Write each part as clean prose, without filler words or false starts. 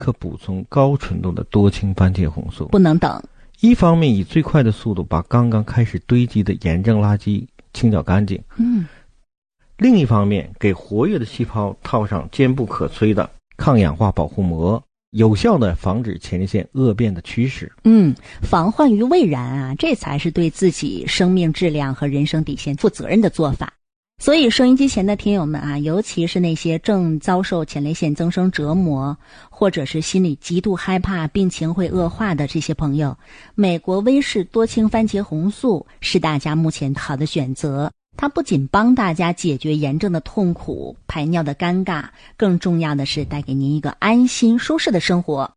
可补充高纯度的多氢番茄红素。 不能等。 一方面以最快的速度把刚刚开始堆积的炎症垃圾清剿干净，另一方面给活跃的细胞套上坚不可摧的抗氧化保护膜，有效的防止前列腺恶变的趋势。 防患于未然啊，这才是对自己生命质量和人生底线负责任的做法。所以收音机前的听友们啊，尤其是那些正遭受前列腺增生折磨，或者是心里极度害怕病情会恶化的这些朋友，美国威氏多氢番茄红素是大家目前好的选择。它不仅帮大家解决炎症的痛苦、排尿的尴尬，更重要的是带给您一个安心舒适的生活。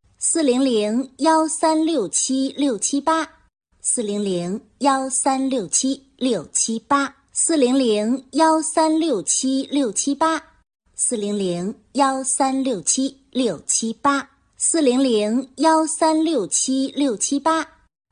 400-1367-678 400-1367-678 400-1367-678 400-1367-678 400-1367-678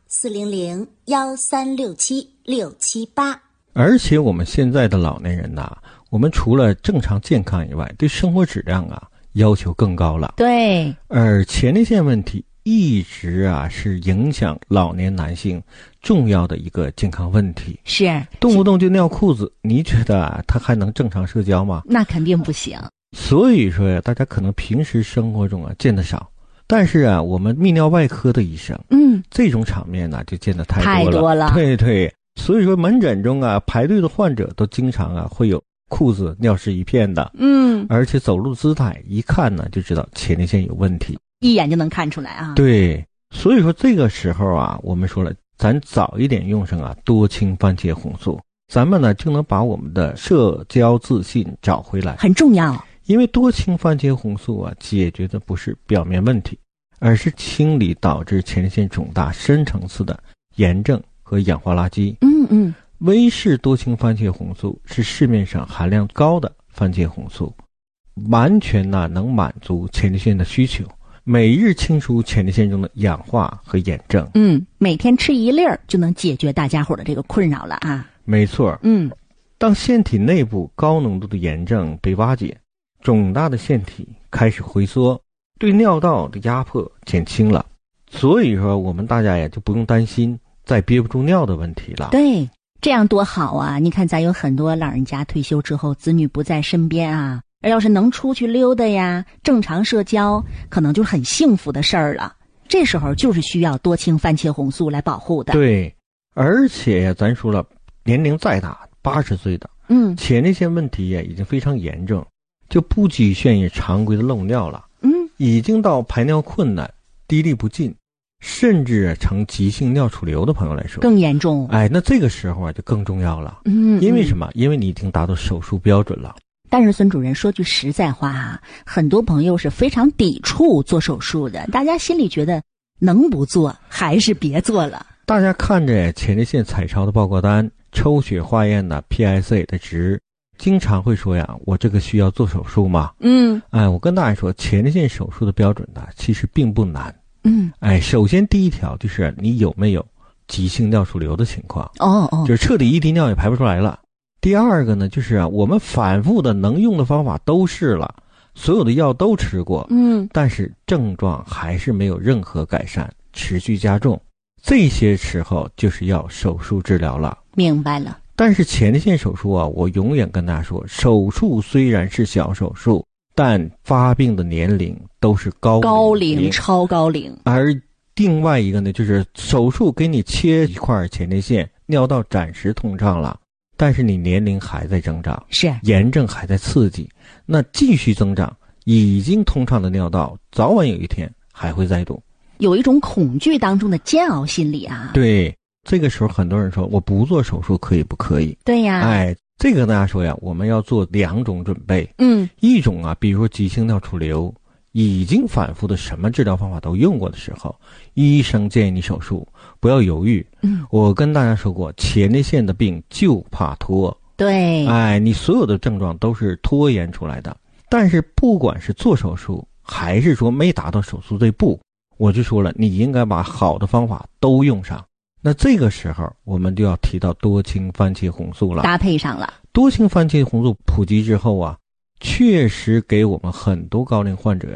400-1367-678。 而且我们现在的老年人呐，我们除了正常健康以外，对生活质量啊要求更高了。 对， 而前列腺问题一直啊是影响老年男性重要的一个健康问题。 是动不动就尿裤子，你觉得啊他还能正常社交吗？ 那肯定不行。 所以说呀，大家可能平时生活中啊见得少，但是啊我们泌尿外科的医生这种场面呢就见得太多了。对，所以说门诊中啊排队的患者都经常啊会有裤子尿湿一片的，而且走路姿态一看呢就知道前列腺有问题， 一眼就能看出来啊。 对，所以说这个时候啊我们说了，咱早一点用上啊多氢番茄红素，咱们呢就能把我们的社交自信找回来， 很重要。 因为多氢番茄红素啊解决的不是表面问题，而是清理导致前列腺肿大深层次的炎症和氧化垃圾。威氏多氢番茄红素是市面上含量高的番茄红素，完全能满足前列腺的需求，每日清除前列腺中的氧化和炎症。 每天吃一粒儿就能解决大家伙的这个困扰了啊。 没错。当腺体内部高浓度的炎症被瓦解，肿大的腺体开始回缩，对尿道的压迫减轻了，所以说我们大家也就不用担心再憋不住尿的问题了。 对，这样多好啊！你看咱有很多老人家退休之后子女不在身边啊，而要是能出去溜达呀，正常社交，可能就是很幸福的事儿了。这时候就是需要多氢番茄红素来保护的。 对，而且咱说了，年龄再大80岁的前列腺问题也已经非常严重，就不局限于常规的漏尿了，已经到排尿困难、滴沥不进，甚至成急性尿储留的朋友来说更严重。 那这个时候啊就更重要了。因为什么？因为你已经达到手术标准了。 但是孙主任说句实在话啊，很多朋友是非常抵触做手术的，大家心里觉得能不做还是别做了。 大家看着前列腺彩超的报告单、抽血化验的 PSA 的值，经常会说呀，我这个需要做手术吗？我跟大家说，前列腺手术的标准呢其实并不难。首先第一条就是你有没有急性尿储留的情况，就是彻底一滴尿也排不出来了。第二个呢，就是我们反复的能用的方法都试了，所有的药都吃过，但是症状还是没有任何改善，持续加重，这些时候就是要手术治疗了。 明白了。 但是前列腺手术啊，我永远跟大家说，手术虽然是小手术，但发病的年龄都是高龄、 超高龄。 而另外一个呢，就是手术给你切一块前列腺，尿道暂时通畅了，但是你年龄还在增长， 是炎症还在刺激，那继续增长，已经通畅的尿道早晚有一天还会再堵， 有一种恐惧当中的煎熬心理啊。 对，这个时候很多人说我不做手术可以不可以？ 对呀， 这个跟大家说呀，我们要做2种准备。一种啊，比如说急性尿储留，已经反复的什么治疗方法都用过的时候，医生建议你手术，不要犹豫。我跟大家说过，前列腺的病就怕拖。 对， 你所有的症状都是拖延出来的。但是不管是做手术还是说没达到手术这步，我就说了，你应该把好的方法都用上。那这个时候我们就要提到多氢番茄红素了， 搭配上了。 多氢番茄红素普及之后啊，确实给我们很多高龄患者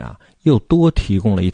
又多提供了一